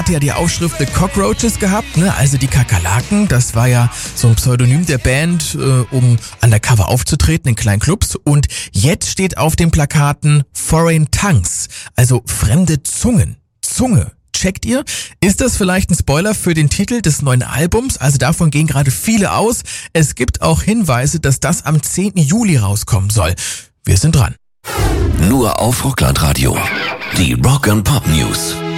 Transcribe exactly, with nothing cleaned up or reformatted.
hatte ja die Aufschrift The Cockroaches gehabt, ne? Also die Kakerlaken. Das war ja so ein Pseudonym der Band, äh, um undercover aufzutreten in kleinen Clubs. Und jetzt steht auf den Plakaten Foreign Tongues, also fremde Zungen. Zunge. Checkt ihr? Ist das vielleicht ein Spoiler für den Titel des neuen Albums? Also davon gehen gerade viele aus. Es gibt auch Hinweise, dass das am zehnten Juli rauskommen soll. Wir sind dran. Nur auf Rockland Radio. Die Rock and Pop News.